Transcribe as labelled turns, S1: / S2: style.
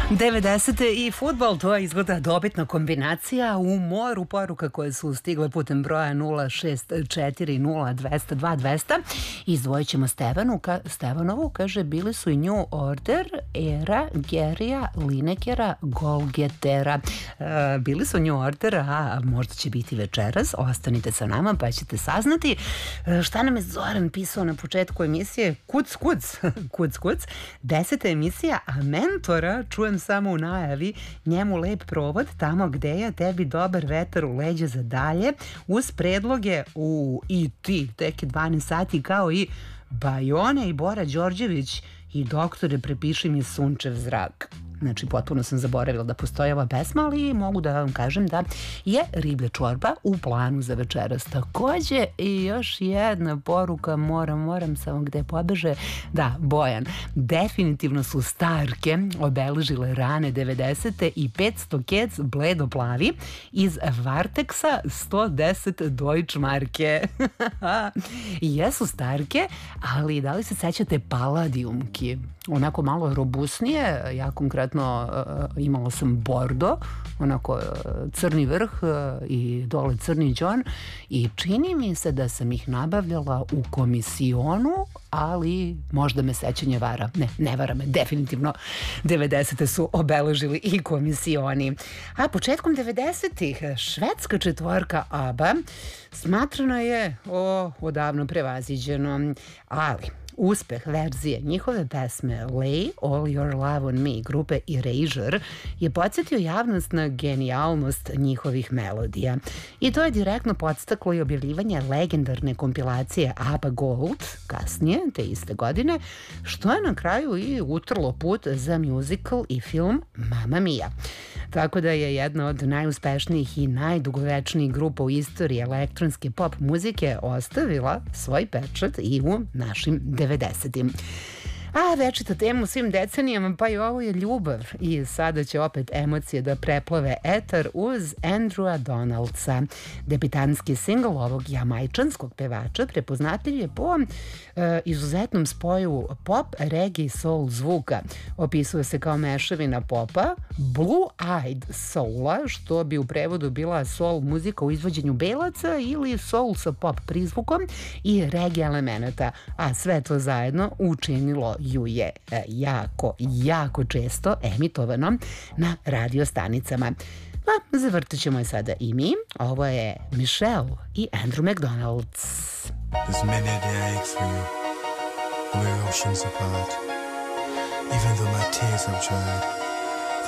S1: 90. i fudbal, to je izgleda dobitna kombinacija. U moru poruka koje su stigle putem broja 0640202. Izdvojit ćemo Stevanovu, kaže, bili su i New Order, Era, Gerija, Linekera, Golgetera. Bili su New Order, a možda će biti večeras. Ostanite sa nama pa ćete saznati. Šta nam je Zoran pisao na početku emisije? Kuc. 10. emisija, a mentora čujem samo u najavi, njemu lep provod tamo gde je, tebi dobar vetar u leđa za dalje, uz predloge i ti, tek je 12 sati, kao i Bajone i Bora Đorđević i doktore, prepiši mi sunčev zrak. Znači, potpuno sam zaboravila da postoji ova pesma, ali mogu da vam kažem da je riblja čorba u planu za večeras. Takođe, i još jedna poruka, moram samo gde pobeže. Da, Bojan, definitivno su starke obeležile rane 90. i 500 kec bledo plavi iz Varteksa 110 Deutschmarke. Jesu starke, ali da li se sećate Paladijumki? Onako malo robusnije, ja konkretno imala sam bordo, onako crni vrh i dole crni đon, i čini mi se da sam ih nabavljala u komisionu, ali možda me sećanje vara. Ne vara me, definitivno 90. su obeležili i komisioni. A početkom 90-ih švedska četvorka ABBA smatrana je odavno prevaziđeno, ali uspeh verzije njihove pesme Lay All Your Love on Me grupe Erasure je podsjetio javnost na genijalnost njihovih melodija. I to je direktno podstaklo i objavljivanje legendarne kompilacije ABBA Gold kasnije, te iste godine, što je na kraju i utrlo put za musical i film Mamma Mia. Tako da je jedna od najuspešnijih i najdugovečnijih grupa u istoriji elektronske pop muzike ostavila svoj pečat i u našim 90-im. A večita tema u svim decenijama, pa i ovo je ljubav. I sada će opet emocije da preplave etar uz Andrewa Donaldsa. Debitanski singl ovog jamajčanskog pevača prepoznatljiv je po izuzetnom spoju pop, reggae i soul zvuka. Opisuje se kao mešavina popa, blue-eyed soula, što bi u prevodu bila soul muzika u izvođenju belaca, ili soul sa pop prizvukom, i reggae elemenata. A sve to zajedno učinilo ju je jako često emitovano na radiostanicama. Pa zavrtit ćemo je sada i mi. Ovo je Michelle i Andrew McDonald's.
S2: There's many a day I ache for you, and we're oceans apart. Even though my tears have dried,